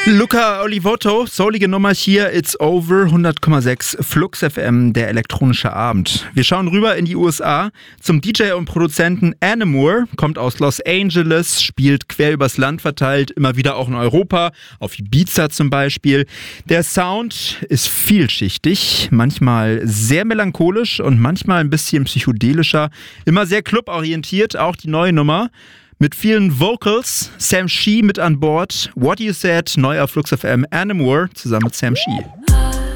Luca Olivotto, soulige Nummer hier, It's Over, 100,6 Flux FM, der elektronische Abend. Wir schauen rüber in die USA zum DJ und Produzenten Anamur, kommt aus Los Angeles, spielt quer übers Land verteilt, immer wieder auch in Europa, auf Ibiza zum Beispiel. Der Sound ist vielschichtig, manchmal sehr melancholisch und manchmal ein bisschen psychedelischer, immer sehr cluborientiert, auch die neue Nummer. Mit vielen Vocals, Sam Shee mit an Bord, What You Said, neu auf Flux FM, Anamur zusammen mit Sam Shee.